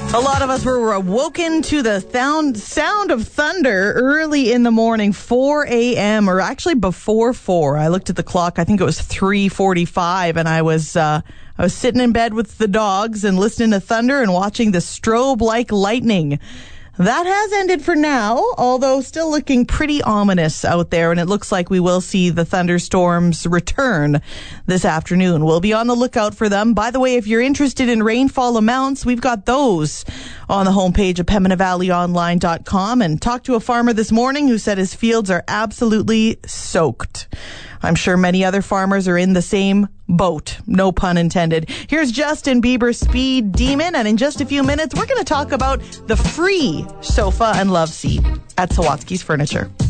A lot of us were awoken to the sound of thunder early in the morning, 4 a.m., or actually before 4. I looked at the clock. I think it was 3:45, and I was sitting in bed with the dogs and listening to thunder and watching the strobe-like lightning. That has ended for now, although still looking pretty ominous out there, and it looks like we will see the thunderstorms return this afternoon. We'll be on the lookout for them. By the way, if you're interested in rainfall amounts, we've got those on the homepage of PembinaValleyOnline.com, and talked to a farmer this morning who said his fields are absolutely soaked. I'm sure many other farmers are in the same boat, no pun intended. Here's Justin Bieber's Speed Demon, and in just a few minutes, we're going to talk about the free sofa and love seat at Sawatsky's Furniture.